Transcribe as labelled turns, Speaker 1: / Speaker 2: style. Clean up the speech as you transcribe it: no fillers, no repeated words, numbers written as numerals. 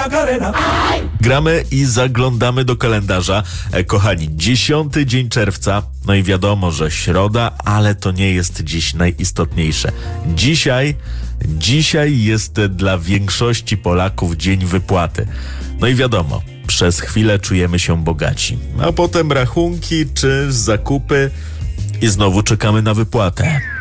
Speaker 1: Macarena.
Speaker 2: Gramy i zaglądamy do kalendarza. Kochani, 10 dzień czerwca. No i wiadomo, że środa, ale to nie jest dziś najistotniejsze. Dzisiaj jest dla większości Polaków dzień wypłaty. No i wiadomo, przez chwilę czujemy się bogaci. A potem rachunki czy zakupy i znowu czekamy na wypłatę.